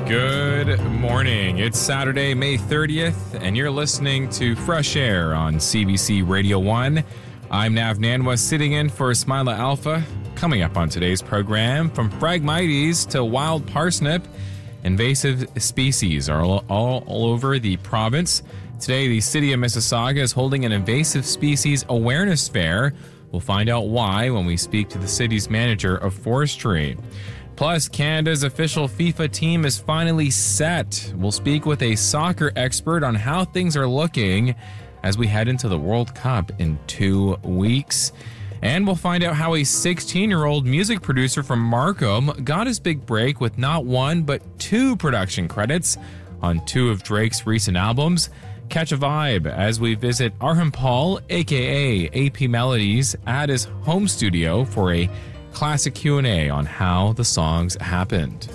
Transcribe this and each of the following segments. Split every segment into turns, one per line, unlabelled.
Good morning. It's Saturday, May 30th, and you're listening to Fresh Air on CBC Radio 1. I'm Nav Nanwa, sitting in for Ismaila Alpha. Coming up on today's program, from Phragmites to wild parsnip, invasive species are all over the province. Today, the city of Mississauga is holding an invasive species awareness fair. We'll find out why when we speak to the city's manager of forestry. Plus, Canada's official FIFA team is finally set. We'll speak with a soccer expert on how things are looking as we head into the World Cup in 2 weeks. And we'll find out how a 16-year-old music producer from Markham got his big break with not one, but 2 production credits on 2 of Drake's recent albums. Catch a vibe as we visit Arham Paul, a.k.a. AP Melodies, at his home studio for a classic Q&A on how the songs happened.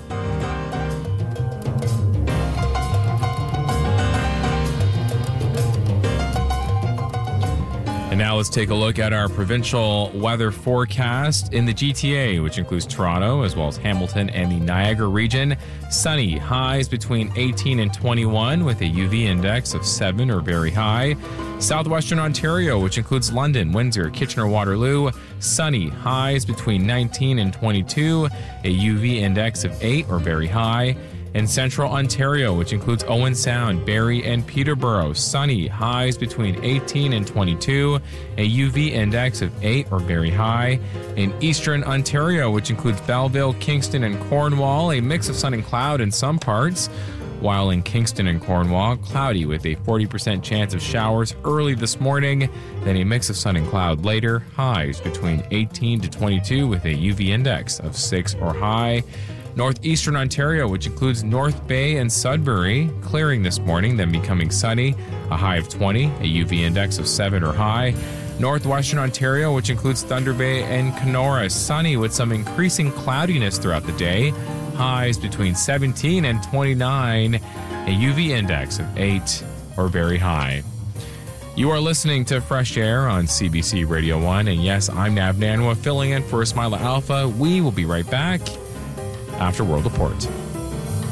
And now let's take a look at our provincial weather forecast in the GTA, which includes Toronto as well as Hamilton and the Niagara region. Sunny, highs between 18 and 21 with a UV index of 7 or very high. Southwestern Ontario, which includes London, Windsor, Kitchener-Waterloo, sunny, highs between 19 and 22, a UV index of 8 or very high. In Central Ontario, which includes Owen Sound, Barrie, and Peterborough, sunny, highs between 18 and 22, a UV index of 8 or very high. In Eastern Ontario, which includes Belleville, Kingston, and Cornwall, a mix of sun and cloud in some parts, while in Kingston and Cornwall, cloudy with a 40% chance of showers early this morning, then a mix of sun and cloud later, highs between 18 to 22 with a UV index of 6 or high. Northeastern Ontario, which includes North Bay and Sudbury, clearing this morning, then becoming sunny, a high of 20, a UV index of 7 or high. Northwestern Ontario, which includes Thunder Bay and Kenora, sunny with some increasing cloudiness throughout the day, highs between 17 and 29, a UV index of 8 or very high. You are listening to Fresh Air on CBC Radio 1, and yes, I'm Nav Nanwa, filling in for Ismaila Alpha. We will be right back after World Report.